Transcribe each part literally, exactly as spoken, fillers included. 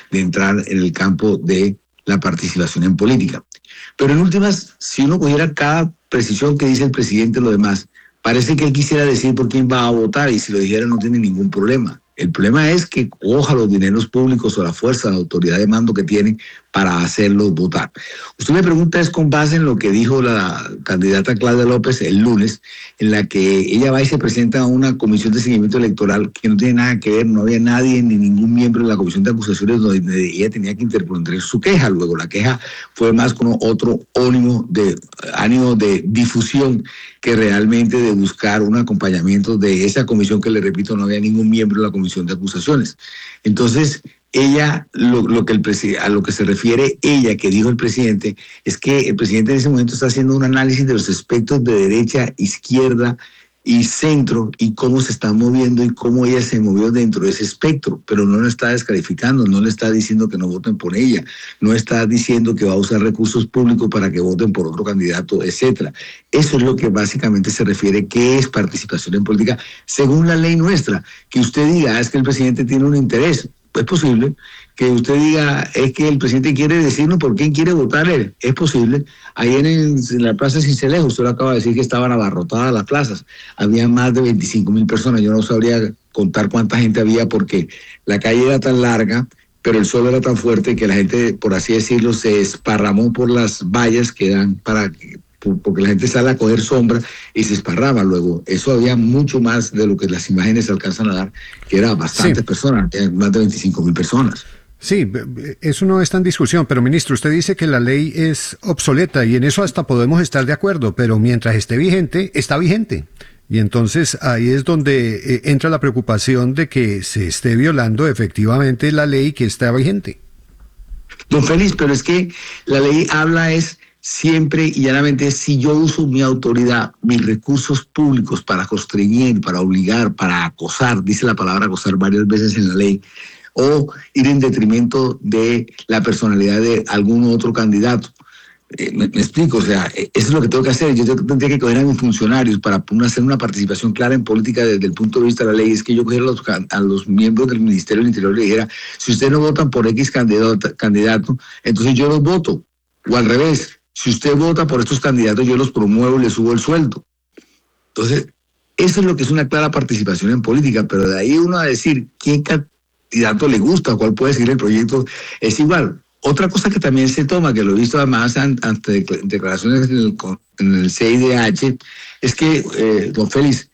de entrar en el campo de la participación en política. Pero en últimas, si uno cogiera cada precisión que dice el presidente, lo demás, parece que él quisiera decir por quién va a votar, y si lo dijera no tiene ningún problema. El problema es que coja los dineros públicos o la fuerza, la autoridad de mando que tienen para hacerlos votar. Usted me pregunta es con base en lo que dijo la candidata Claudia López el lunes, en la que ella va y se presenta a una comisión de seguimiento electoral que no tiene nada que ver, no había nadie ni ningún miembro de la comisión de acusaciones donde ella tenía que interponer su queja. Luego la queja fue más con otro ánimo de, ánimo de difusión que realmente de buscar un acompañamiento de esa comisión que, le repito, no había ningún miembro de la comisión de acusaciones. Entonces, ella, lo, lo que el presi- a lo que se refiere ella, que dijo el presidente, es que el presidente en ese momento está haciendo un análisis de los aspectos de derecha, izquierda y centro, y cómo se están moviendo y cómo ella se movió dentro de ese espectro, pero no lo está descalificando, no le está diciendo que no voten por ella, no está diciendo que va a usar recursos públicos para que voten por otro candidato, etcétera. Eso es lo que básicamente se refiere que es participación en política según la ley nuestra. Que usted diga, ah, es que el presidente tiene un interés. Es posible que usted diga, es que el presidente quiere decirnos por quién quiere votar él. Es posible. Ayer en, en la plaza Cincelejo, usted lo acaba de decir que estaban abarrotadas las plazas. Había más de veinticinco mil personas. Yo no sabría contar cuánta gente había porque la calle era tan larga, pero el sol era tan fuerte que la gente, por así decirlo, se esparramó por las vallas que dan para... porque la gente sale a coger sombra y se esparraba. Luego, eso había mucho más de lo que las imágenes alcanzan a dar, que era bastantes sí. personas, más de veinticinco mil personas. Sí, eso no está en discusión, pero ministro, usted dice que la ley es obsoleta y en eso hasta podemos estar de acuerdo, pero mientras esté vigente, está vigente. Y entonces ahí es donde entra la preocupación de que se esté violando efectivamente la ley que está vigente. Don Félix, pero es que la ley habla es siempre y llanamente si yo uso mi autoridad, mis recursos públicos para constreñir, para obligar, para acosar, dice la palabra acosar varias veces en la ley, o ir en detrimento de la personalidad de algún otro candidato. Eh, me, me explico, o sea, eso es lo que tengo que hacer. Yo tendría que coger a mis funcionarios para hacer una participación clara en política desde el punto de vista de la ley. Es que yo cogiera a los, a los miembros del Ministerio del Interior y le dijera, si ustedes no votan por X candidato, candidato, entonces yo los voto. O al revés, si usted vota por estos candidatos, yo los promuevo y les subo el sueldo. Entonces, eso es lo que es una clara participación en política, pero de ahí uno a decir quién candidato le gusta, cuál puede seguir el proyecto, es igual. Otra cosa que también se toma, que lo he visto además ante declaraciones en el, en el C I D H, es que, eh, don Félix,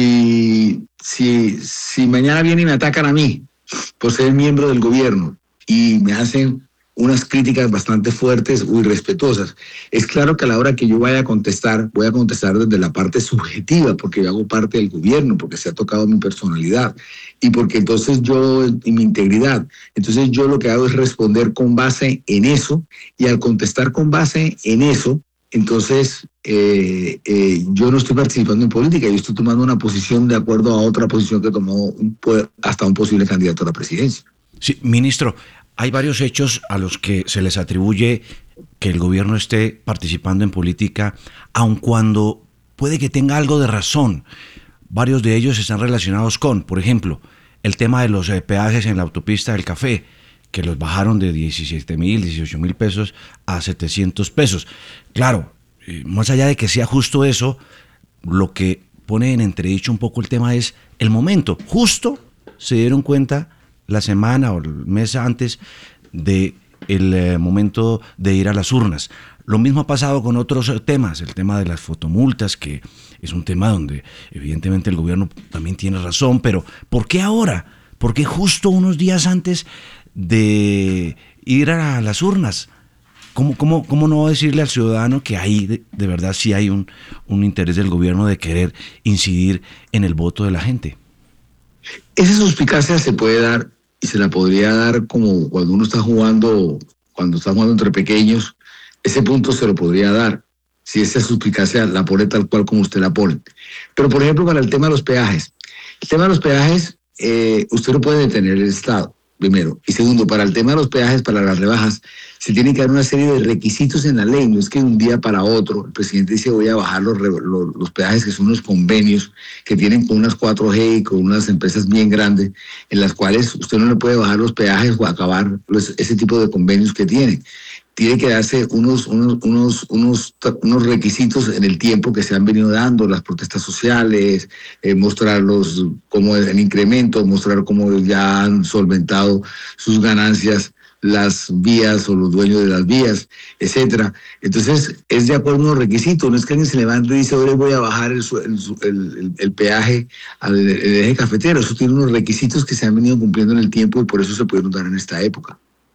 si, si, si mañana vienen y me atacan a mí por ser miembro del gobierno y me hacen unas críticas bastante fuertes o irrespetuosas, es claro que a la hora que yo vaya a contestar, voy a contestar desde la parte subjetiva, porque yo hago parte del gobierno, porque se ha tocado mi personalidad y porque entonces yo, y mi integridad, entonces yo lo que hago es responder con base en eso, y al contestar con base en eso, entonces eh, eh, yo no estoy participando en política, yo estoy tomando una posición de acuerdo a otra posición que tomó un, hasta un posible candidato a la presidencia. Sí, ministro, hay varios hechos a los que se les atribuye que el gobierno esté participando en política, aun cuando puede que tenga algo de razón. Varios de ellos están relacionados con, por ejemplo, el tema de los eh, peajes en la autopista del Café, que los bajaron de diecisiete mil, dieciocho mil pesos a setecientos pesos. Claro, eh, más allá de que sea justo eso, lo que pone en entredicho un poco el tema es el momento. Justo se dieron cuenta la semana o el mes antes de el eh, momento de ir a las urnas. Lo mismo ha pasado con otros temas, el tema de las fotomultas, que es un tema donde evidentemente el gobierno también tiene razón, pero ¿por qué ahora? ¿Por qué justo unos días antes de ir a las urnas? ¿Cómo, cómo, cómo no decirle al ciudadano que ahí de, de verdad sí hay un, un interés del gobierno de querer incidir en el voto de la gente? Esa suspicacia se puede dar y se la podría dar como cuando uno está jugando, cuando está jugando entre pequeños, ese punto se lo podría dar, si esa suspicacia la pone tal cual como usted la pone. Pero, por ejemplo, para el tema de los peajes, el tema de los peajes, eh, usted no puede detener el Estado. primero. Y segundo, para el tema de los peajes, para las rebajas, se tiene que dar una serie de requisitos en la ley. No es que de un día para otro el presidente dice voy a bajar los, los, los peajes, que son unos convenios que tienen con unas cuatro G y con unas empresas bien grandes, en las cuales usted no le puede bajar los peajes o acabar los, ese tipo de convenios que tienen. Tiene que darse unos, unos, unos, unos, unos requisitos en el tiempo que se han venido dando, las protestas sociales, eh, mostrarlos como el incremento, mostrar cómo ya han solventado sus ganancias las vías o los dueños de las vías, etcétera. Entonces, es de acuerdo a unos requisitos. No es que alguien se levante y dice, ahora voy a bajar el, el, el, el peaje al el eje cafetero. Eso tiene unos requisitos que se han venido cumpliendo en el tiempo y por eso se pudieron dar en esta época.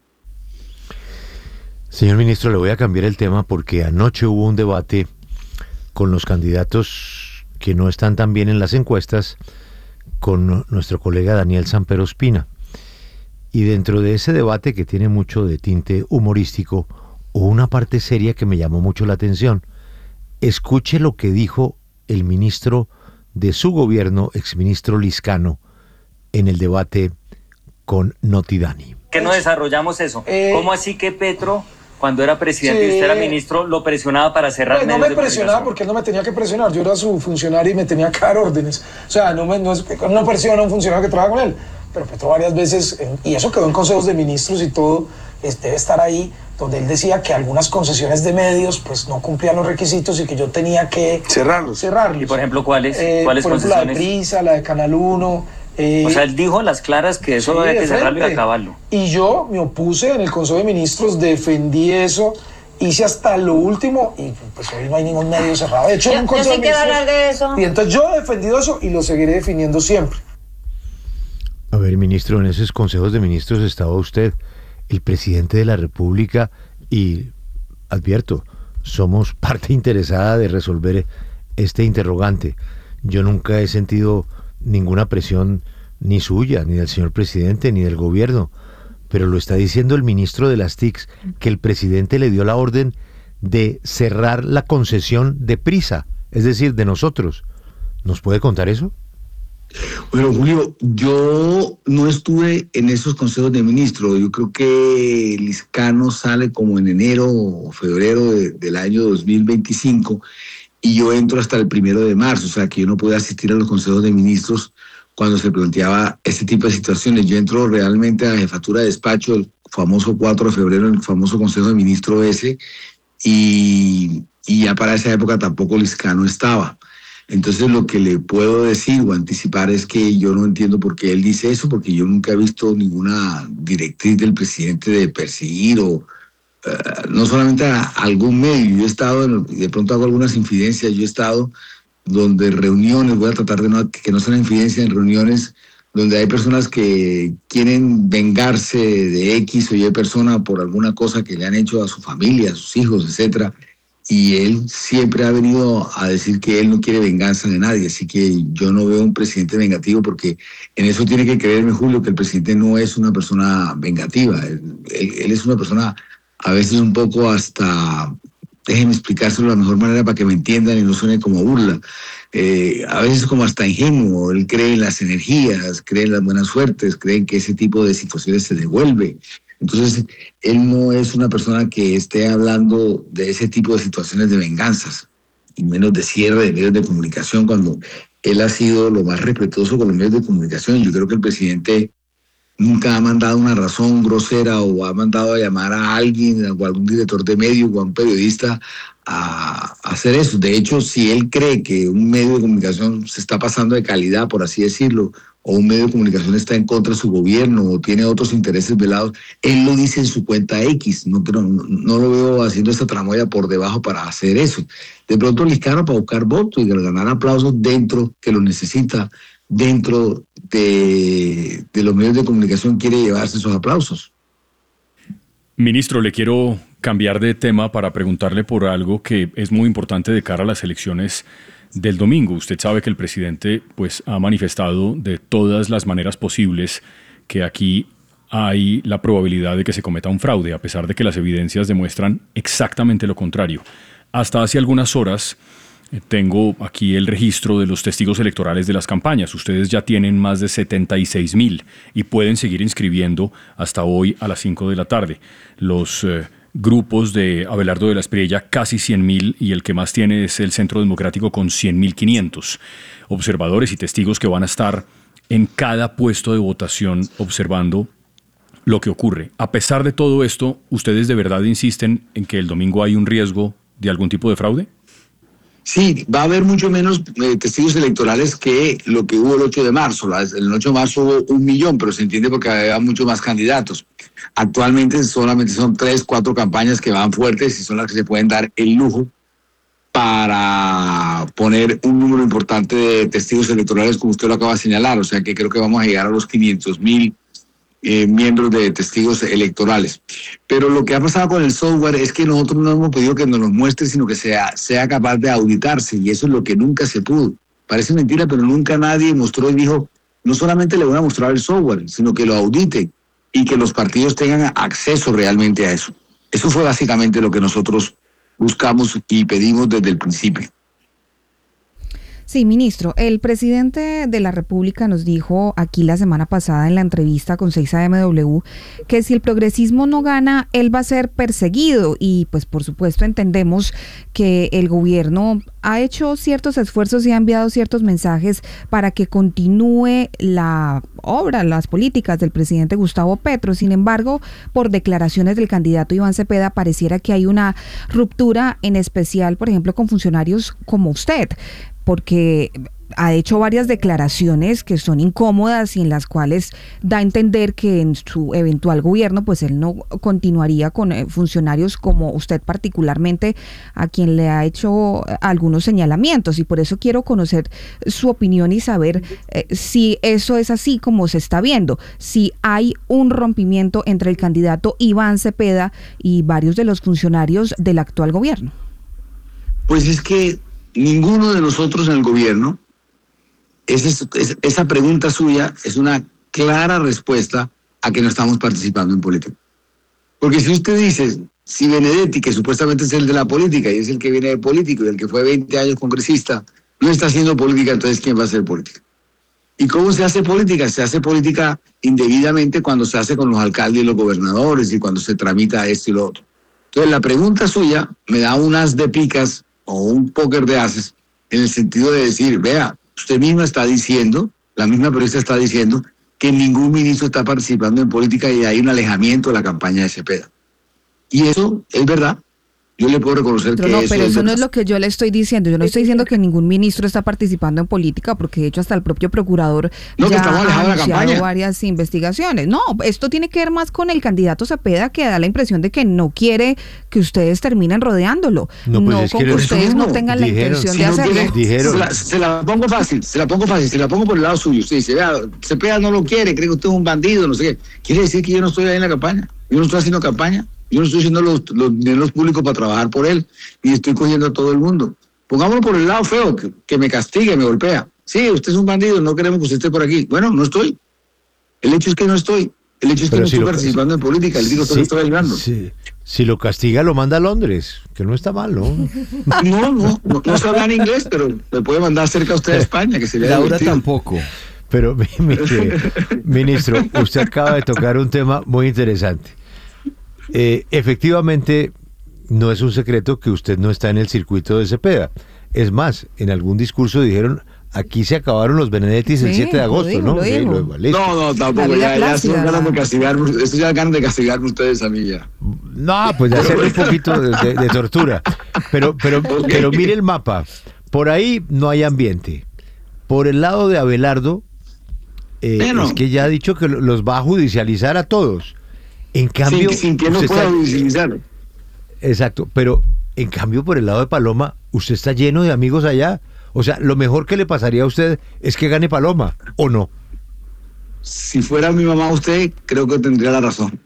Señor ministro, le voy a cambiar el tema porque anoche hubo un debate con los candidatos que no están tan bien en las encuestas, con nuestro colega Daniel Samper Ospina. Y dentro de ese debate, que tiene mucho de tinte humorístico, hubo una parte seria que me llamó mucho la atención. Escuche lo que dijo el ministro de su gobierno, exministro Lizcano, en el debate con Notidani. ¿Qué no desarrollamos eso? Eh, ¿Cómo así que Petro, cuando era presidente sí, y usted era ministro, lo presionaba para cerrar medios? No me presionaba porque él no me tenía que presionar. Yo era su funcionario y me tenía que dar órdenes. O sea, no, me, no, no presiona a un funcionario que trabaja con él. Pero Petro varias veces, y eso quedó en consejos de ministros y todo, debe estar ahí, donde él decía que algunas concesiones de medios pues no cumplían los requisitos y que yo tenía que cerrarlos. cerrarlos. ¿Y por ejemplo cuáles? Eh, ¿Cuáles por ejemplo, concesiones? La de Prisa, la de Canal uno. Eh, o sea, él dijo a las claras que eso sí, había que cerrarlo y acabarlo. Y yo me opuse en el Consejo de Ministros, defendí eso, hice hasta lo último y pues hoy no hay ningún medio cerrado. De hecho, yo, en un Consejo yo sí de Ministros, hablar de eso. Y entonces yo he defendido eso y lo seguiré defendiendo siempre. A ver, ministro, en esos consejos de ministros estaba usted, el presidente de la República, y advierto, somos parte interesada de resolver este interrogante. Yo nunca he sentido ninguna presión ni suya, ni del señor presidente, ni del gobierno, pero lo está diciendo el ministro de las T I Cs, que el presidente le dio la orden de cerrar la concesión de Prisa, es decir, de nosotros. ¿Nos puede contar eso? Bueno, Julio, yo no estuve en esos consejos de ministros. Yo creo que Lizcano sale como en enero o febrero de, del año dos mil veinticinco y yo entro hasta el primero de marzo, o sea que yo no pude asistir a los consejos de ministros cuando se planteaba este tipo de situaciones. Yo entro realmente a la jefatura de despacho, el famoso cuatro de febrero, el famoso consejo de ministros ese, y, y ya para esa época tampoco Lizcano estaba. Entonces lo que le puedo decir o anticipar es que yo no entiendo por qué él dice eso, porque yo nunca he visto ninguna directriz del presidente de perseguir o uh, no solamente a algún medio. Yo he estado, en, de pronto hago algunas infidencias, yo he estado donde reuniones, voy a tratar de no, que no sean infidencias, en reuniones donde hay personas que quieren vengarse de X o Y persona por alguna cosa que le han hecho a su familia, a sus hijos, etcétera. Y él siempre ha venido a decir que él no quiere venganza de nadie, así que yo no veo un presidente vengativo, porque en eso tiene que creerme, Julio, que el presidente no es una persona vengativa. Él, él, él es una persona a veces un poco hasta, déjenme explicárselo de la mejor manera para que me entiendan y no suene como burla, eh, a veces como hasta ingenuo. Él cree en las energías, cree en las buenas suertes, cree en que ese tipo de situaciones se devuelve. Entonces, él no es una persona que esté hablando de ese tipo de situaciones de venganzas, y menos de cierre de medios de comunicación, cuando él ha sido lo más respetuoso con los medios de comunicación. Yo creo que el presidente nunca ha mandado una razón grosera o ha mandado a llamar a alguien, o a algún director de medio o a un periodista a, a hacer eso. De hecho, si él cree que un medio de comunicación se está pasando de calidad, por así decirlo, o un medio de comunicación está en contra de su gobierno o tiene otros intereses velados, él lo dice en su cuenta X. No, no, no lo veo haciendo esta tramoya por debajo para hacer eso. De pronto Lizcano, para buscar votos y ganar aplausos dentro, que lo necesita, dentro de, de los medios de comunicación, quiere llevarse esos aplausos. Ministro, le quiero cambiar de tema para preguntarle por algo que es muy importante de cara a las elecciones del domingo. Usted sabe que el presidente pues ha manifestado de todas las maneras posibles que aquí hay la probabilidad de que se cometa un fraude, a pesar de que las evidencias demuestran exactamente lo contrario. Hasta hace algunas horas tengo aquí el registro de los testigos electorales de las campañas. Ustedes ya tienen más de setenta y seis mil y pueden seguir inscribiendo hasta hoy a las cinco de la tarde. Los eh, grupos de Abelardo de la Espriella, casi cien mil, y el que más tiene es el Centro Democrático con cien mil quinientos. Observadores y testigos que van a estar en cada puesto de votación observando lo que ocurre. A pesar de todo esto, ¿ustedes de verdad insisten en que el domingo hay un riesgo de algún tipo de fraude? Sí, va a haber mucho menos eh, testigos electorales que lo que hubo el ocho de marzo. El ocho de marzo hubo un millón, pero se entiende porque había muchos más candidatos. Actualmente solamente son tres, cuatro campañas que van fuertes y son las que se pueden dar el lujo para poner un número importante de testigos electorales, como usted lo acaba de señalar. O sea que creo que vamos a llegar a los quinientos mil eh, miembros de testigos electorales. Pero lo que ha pasado con el software es que nosotros no hemos pedido que nos lo muestre, sino que sea, sea capaz de auditarse, y eso es lo que nunca se pudo. Parece mentira, pero nunca nadie mostró y dijo, no solamente le voy a mostrar el software, sino que lo audite y que los partidos tengan acceso realmente a eso. Eso fue básicamente lo que nosotros buscamos y pedimos desde el principio. Sí, ministro, el presidente de la República nos dijo aquí la semana pasada en la entrevista con seis A M W que si el progresismo no gana, él va a ser perseguido, y pues por supuesto entendemos que el gobierno ha hecho ciertos esfuerzos y ha enviado ciertos mensajes para que continúe la obra, las políticas del presidente Gustavo Petro. Sin embargo, por declaraciones del candidato Iván Cepeda, pareciera que hay una ruptura, en especial, por ejemplo, con funcionarios como usted, porque ha hecho varias declaraciones que son incómodas y en las cuales da a entender que en su eventual gobierno pues él no continuaría con funcionarios como usted particularmente, a quien le ha hecho algunos señalamientos, y por eso quiero conocer su opinión y saber eh, si eso es así como se está viendo, si hay un rompimiento entre el candidato Iván Cepeda y varios de los funcionarios del actual gobierno. Pues es que ninguno de nosotros en el gobierno, esa, esa pregunta suya es una clara respuesta a que no estamos participando en política. Porque si usted dice, si Benedetti, que supuestamente es el de la política y es el que viene de político y el que fue veinte años congresista, no está haciendo política, entonces ¿quién va a hacer política? ¿Y cómo se hace política? Se hace política indebidamente cuando se hace con los alcaldes y los gobernadores y cuando se tramita esto y lo otro. Entonces la pregunta suya me da un as de picas o un póker de haces, en el sentido de decir, vea, usted misma está diciendo, la misma periodista está diciendo, que ningún ministro está participando en política y hay un alejamiento de la campaña de Cepeda. Y eso es verdad. Yo le puedo reconocer pero que no, eso pero es eso verdad. no es lo que yo le estoy diciendo. Yo no estoy diciendo que ningún ministro está participando en política, porque de hecho hasta el propio procurador no, ya ha anunciado varias investigaciones. No, esto tiene que ver más con el candidato Cepeda, que da la impresión de que no quiere que ustedes terminen rodeándolo. No, pues no es con que, que ustedes no tengan dijeron, la intención si de no hacerlo. Quiere, dijeron. Se, la, se la pongo fácil, se la pongo fácil, se la pongo por el lado suyo. Usted dice, vea, Cepeda no lo quiere, cree que usted es un bandido, no sé qué. Quiere decir que yo no estoy ahí en la campaña. Yo no estoy haciendo campaña. Yo no estoy haciendo los, los dineros públicos para trabajar por él, ni estoy cogiendo a todo el mundo. Pongámoslo por el lado feo, que, que me castigue, me golpea. Sí, usted es un bandido, no queremos que usted esté por aquí. Bueno, no estoy. El hecho es que no estoy. El hecho es Pero que si no estoy lo, participando en política. El digo, sí, no estoy ayudando. Sí. Si lo castiga, lo manda a Londres, que no está mal, ¿no? No, no, no, no sé hablar inglés, pero me puede mandar cerca a usted a España, que sería Laura divertido. tampoco. Pero, mire, ministro, usted acaba de tocar un tema muy interesante. Eh, efectivamente, no es un secreto que usted no está en el circuito de Cepeda. Es más, en algún discurso dijeron, aquí se acabaron los Benedettis sí, el siete de agosto, digo, ¿no? Lo sí, lo, no, no, tampoco, ya, ya son ganas de castigarme, esto ya ganas de castigarme ustedes a mí ya. No, pues de hacerle un poquito de, de, de tortura. Pero, pero, okay. pero mire el mapa, por ahí no hay ambiente. Por el lado de Abelardo, eh, bueno, es que ya ha dicho que los va a judicializar a todos. En cambio, sin, sin que no pueda utilizar. Exacto, pero en cambio por el lado de Paloma, usted está lleno de amigos allá. O sea, lo mejor que le pasaría a usted es que gane Paloma, ¿o no? Si fuera mi mamá usted, creo que tendría la razón.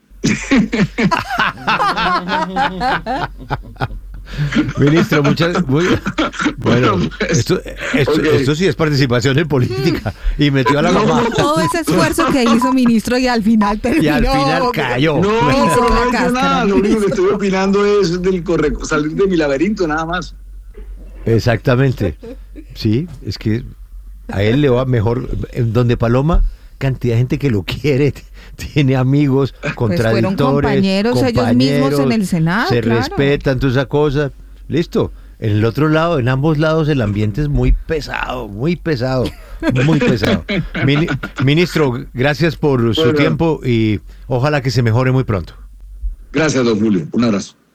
Ministro, muchas muy, bueno, esto, esto, okay. esto sí es participación en política y metió a la no, mamá. Todo ese esfuerzo que hizo, ministro, y al final terminó. Y al final cayó. No, no, no, no nada. Lo único que estoy opinando es del corre, salir de mi laberinto, nada más. Exactamente. Sí, es que a él le va mejor. En donde Paloma, cantidad de gente que lo quiere, tiene amigos, contradictores, pues fueron compañeros, compañeros ellos mismos en el Senado. se claro. respetan, toda esa cosa. Listo. En el otro lado, en ambos lados, el ambiente es muy pesado, muy pesado, muy pesado. Mini- ministro, gracias por su Bueno. tiempo y ojalá que se mejore muy pronto. Gracias, don Julio. Un abrazo.